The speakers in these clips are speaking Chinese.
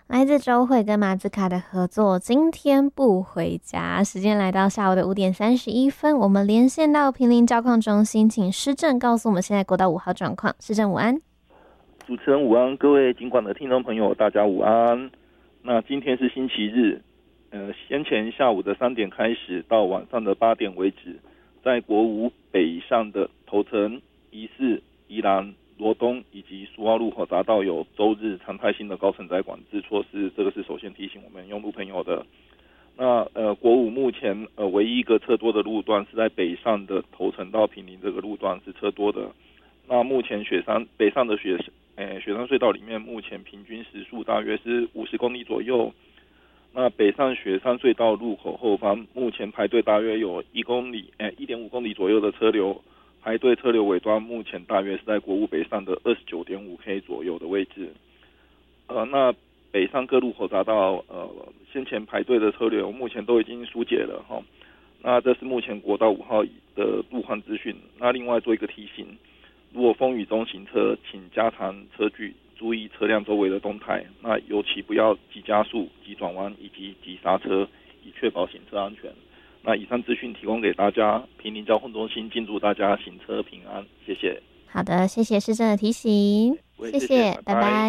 来自周慧跟马自卡的合作，今天不回家。时间来到下午的5点31分，我们连线到坪林交控中心，请施政告诉我们现在国道5号状况。施政午安。 主持人午安，各位警广的听众朋友，大家午安。那今天是星期日，先前下午的3点开始到晚上的8点为止，在国5北上的头城、宜4、宜兰、罗东以及苏澳路口匝道有周日常态性的高承载管制措施，这个是首先提醒我们用路朋友的。那国5目前唯一一个车多的路段是在北上的头城到坪林这个路段是车多的。那目前北上的雪山隧道里面，目前平均时速大约是50公里左右。那北上雪山隧道路口后方，目前排队大约有1.5公里左右的车流。排队车流尾端目前大约是在国5北上的 29.5K 左右的位置。那北上各路口匝道先前排队的车流目前都已经疏解了哈。那这是目前国道5号的路况资讯。那另外做一个提醒，如果风雨中行车，请加长车距，注意车辆周围的动态。那尤其不要急加速、急转弯以及急刹车，以确保行车安全。那以上资讯提供给大家，坪林交通中心敬祝大家行车平安，谢谢。 好的，谢谢施政的提醒，谢谢，拜拜。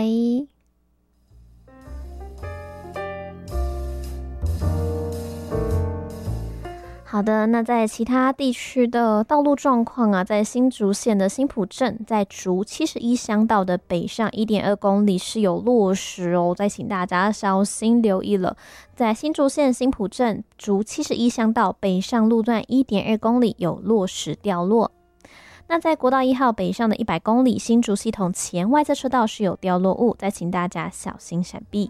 好的，那在其他地区的道路状况啊，在新竹县的新埔镇，在竹71乡道的北上 1.2 公里是有落石哦，再请大家小心留意了。在新竹县新埔镇竹71乡道北上路段 1.2 公里有落石掉落。那在国道1号北上的100公里新竹系统前外侧车道是有掉落物，再请大家小心闪避。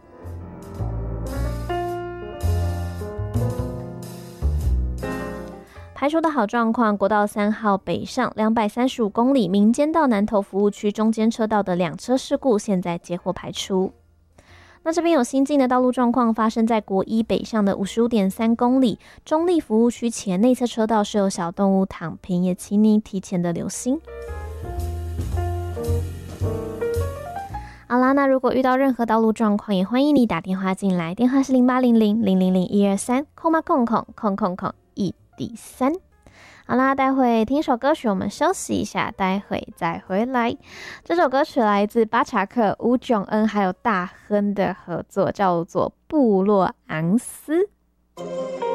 排除的好状况，国道3号北上235公里民间到南投服务区中间车道的2车事故现在接获排除。那这边有新进的道路状况发生在国1北上的 55.3 公里中立服务区前内侧车道是有小动物躺平，也请你提前的留心。好啦，那如果遇到任何道路状况，也欢迎你打电话进来，电话是0800000123空吗空第3。好啦，待会听首歌曲，我们休息一下，待会再回来。这首歌曲来自巴查克、吴炯恩还有大亨的合作，叫做《部落昂斯》。